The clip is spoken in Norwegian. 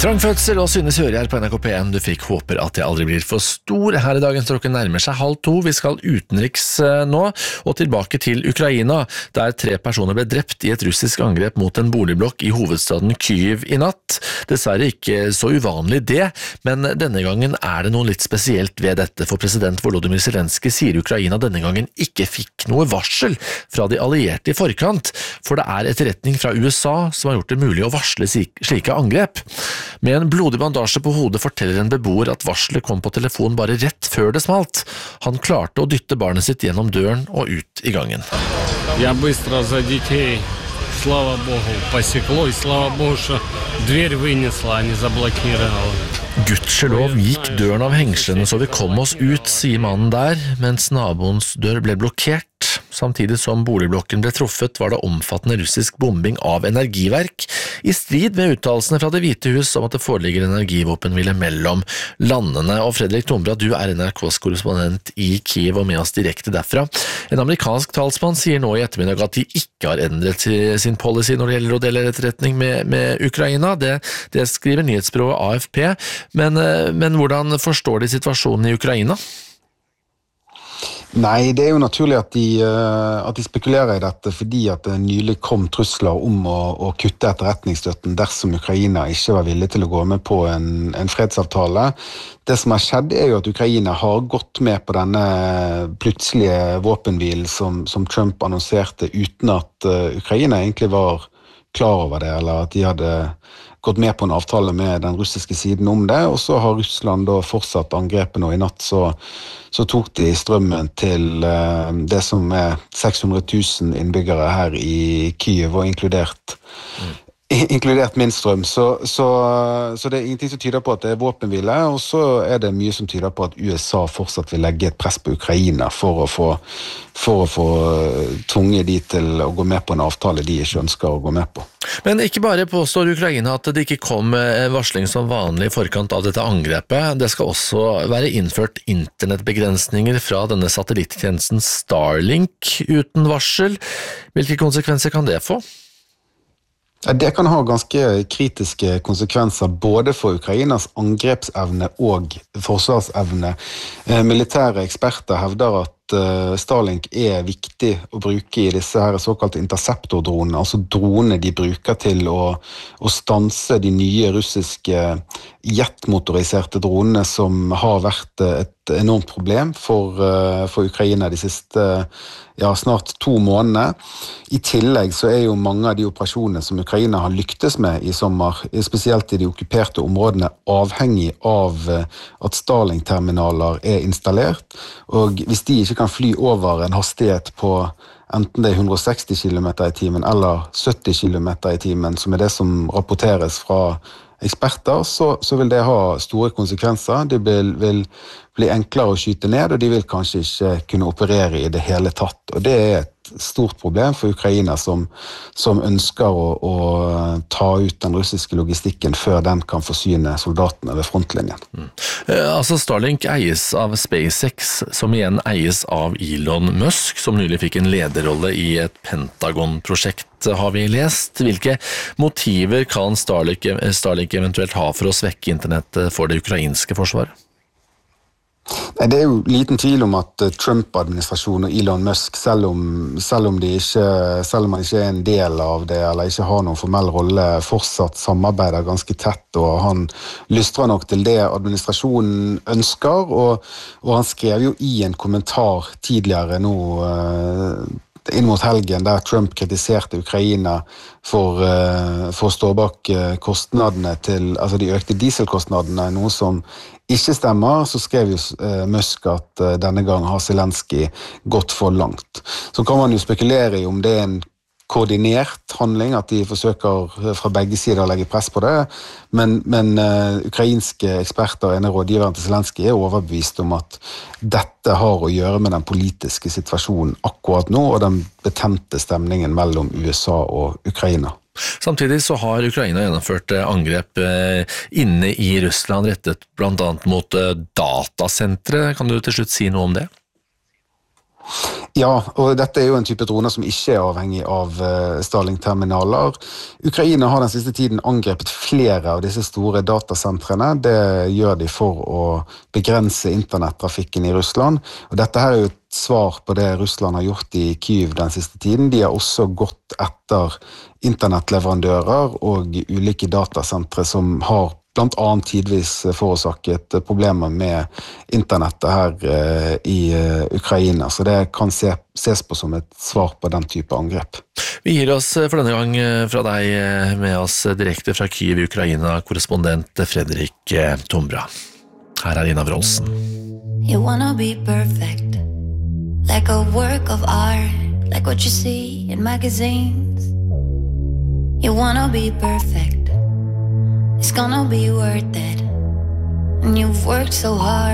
Trangfødsel og Synne Sørgjerd på NRK P1. Du fikk håper at jeg aldri blir for stor. Her i dagens klokken nærmer seg 1:30. Vi skal utenriks nå, og tilbake til Ukraina, der 3 personer ble drept i et russisk angrep mot en boligblokk i hovedstaden Kyiv i natt. Dessverre ikke så uvanlig det, men denne gangen er det noe litt spesielt ved dette, for president Volodymyr Zelenskyj sier Ukraina denne gangen ikke fikk noe varsel fra de allierte i forkant, for det er etterretning fra USA som har gjort det mulig å varsle slike angrep. Med en blodig bandasje på hodet forteller en beboer at varselet kom på telefon bare rett før det smalt. Han klarte å dytte barnet sitt gjennom døren og ut i gangen. Я быстро за детей, слава Богу, посекло, и слава Богу, что дверь вынесла, а не заблокировала. Gudskjelov gikk døren av hengslene så vi kom oss ut, sier mannen der, mens naboens dør ble blokkert. Samtidig som boligblokken ble truffet var det omfattende russisk bombing av energiverk, i strid med uttalelsene fra Det hvite hus om at det foreligger energivåpenhvile mellom landene. Og Fredrik Tombrad, du er NRKs korrespondent i Kyiv og med oss direkte derfra. En amerikansk talsmann sier nå i ettermiddag at de ikke har endret sin policy når det gjelder å dele etterretning med Ukraina. Det skriver nyhetsbyrået AFP, men hvordan forstår de situasjonen i Ukraina? Nei, det er jo naturlig at de spekulerer i dette fordi at det nylig kom trusler om å kutte etterretningsstøtten dersom Ukraina ikke var villig til å gå med på en fredsavtale. Det som har skjedd er jo at Ukraina har gått med på denne plutselige våpenhvilen som Trump annonserte uten at Ukraina egentlig var klar over det, eller at de hadde gått med på en avtale med den russiske siden om det, og så har Russland da fortsatt angrepene, og i natt så tok de strømmen til det som er 600 000 innbyggere her i Kyiv, og inkludert min strøm, så det er ingenting som tyder på at det er våpenhvile, og så er det mye som tyder på at USA fortsatt vil legge et press på Ukraina for å få tvunget de til å gå med på en avtale de ikke ønsker å gå med på. Men ikke bare påstår Ukraina at det ikke kom varsling som vanlig i forkant av dette angrepet, det skal også være innført internettbegrensninger fra denne satellittjenesten Starlink uten varsel. Hvilke konsekvenser kan det få? Det kan ha ganske kritiske konsekvenser både for Ukrainas angrepsevne og forsvarsevne. Militære eksperter hevder at Starlink er viktig å bruke i disse her såkalte interceptor-dronene, altså dronene de bruker til å stanse de nye russiske jetmotoriserte dronene som har vært et enormt problem for Ukraina de siste snart 2 månedene. I tillegg så er jo mange av de operasjonene som Ukraina har lyktes med i sommer, spesielt i de okkuperte områdene, avhengig av at Starlink-terminaler er installert, og hvis de ikke kan fly over en hastighet på enten det er 160 km i timen eller 70 km i timen, som er det som rapporteres fra eksperter, så vil det ha store konsekvenser. Det vil bli enklere å skyte ned, og de vil kanskje ikke kunne operere i det hele tatt. Og det er et stort problem for Ukraina som ønsker å ta ut den russiske logistikken før den kan forsyne soldatene ved frontlinjen. Altså Starlink eies av SpaceX, som igjen eies av Elon Musk, som nylig fikk en lederrolle i et Pentagon-prosjekt, har vi lest. Hvilke motiver kan Starlink eventuelt ha for å svekke internettet for det ukrainske forsvaret? Det er jo liten tvil om at Trump-administrasjonen og Elon Musk, selv om man ikke er en del av det, eller ikke har noen formell rolle, fortsatt samarbeider ganske tett, og han lystrer nok til det administrasjonen ønsker, og han skrev jo i en kommentar tidligere nå, inn mot helgen, der Trump kritiserte Ukraina for å stå bak kostnadene altså de økte dieselkostnadene, noe som ikke stemmer, så skrev jo Musk at denne gang har Zelenskyj gått for langt. Så kan man jo spekulere i om det er en koordinert handling, at de forsøker fra begge sider å legge press på det, men ukrainske eksperter og rådgiveren til Zelenskyj er overbevist om at dette har å gjøre med den politiske situasjonen akkurat nå, og den betente stemningen mellom USA og Ukraina. Samtidig så har Ukraina gjennomført angrep inne i Russland rettet blant annet mot datasentre. Kan du til slutt si noe om det? Ja, og dette jo en type droner som ikke avhengig av Starlink-terminaler. Ukraina har den siste tiden angrepet flere av disse store datasentrene. Det gjør de for å begrense internettrafikken i Russland. Og dette her jo et svar på det Russland har gjort i Kyiv den siste tiden. De har også gått etter internettleverandører og ulike datasentre som har blant annet tidvis forårsaket problemer med internettet her i Ukraina, så det kan ses på som et svar på den type angrep. Vi gir oss for denne gang fra deg med oss direkte fra Kyiv i Ukraina, korrespondent Fredrik Tombra. Her Ina Wroldsen. You wanna be perfect, like a work of art, like what you see in magazines. You wanna be perfect, it's gonna be worth it, and you've worked so hard.